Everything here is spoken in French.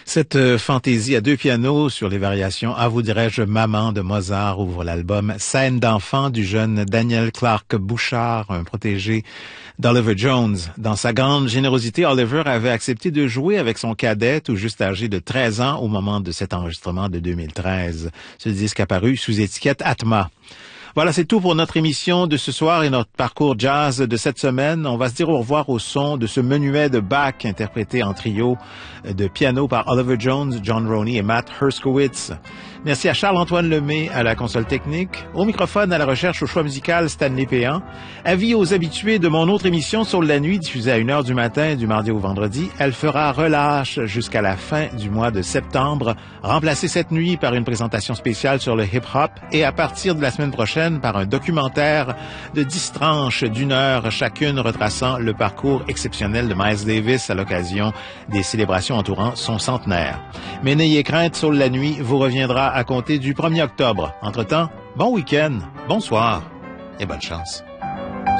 Cette fantaisie à deux pianos sur les variations « Ah, vous dirais-je, maman » de Mozart ouvre l'album « Scène d'enfant » du jeune Daniel Clark Bouchard, un protégé d'Oliver Jones. Dans sa grande générosité, Oliver avait accepté de jouer avec son cadet, tout juste âgé de 13 ans, au moment de cet enregistrement de 2013. Ce disque apparu sous étiquette Atma. Voilà, c'est tout pour notre émission de ce soir et notre parcours jazz de cette semaine. On va se dire au revoir au son de ce menuet de Bach interprété en trio de piano par Oliver Jones, John Roney et Matt Herskowitz. Merci à Charles-Antoine Lemay à la console technique, au microphone à la recherche au choix musical Stanley Péan. Avis aux habitués de mon autre émission Sur la nuit diffusée à 1h du matin du mardi au vendredi. Elle fera relâche jusqu'à la fin du mois de septembre, remplacée cette nuit par une présentation spéciale sur le hip-hop et à partir de la semaine prochaine par un documentaire de 10 tranches d'1 heure chacune retraçant le parcours exceptionnel de Miles Davis à l'occasion des célébrations entourant son centenaire. Mais n'ayez crainte, Sur la nuit vous reviendra à compter du 1er octobre. Entre-temps, bon week-end, bonsoir et bonne chance.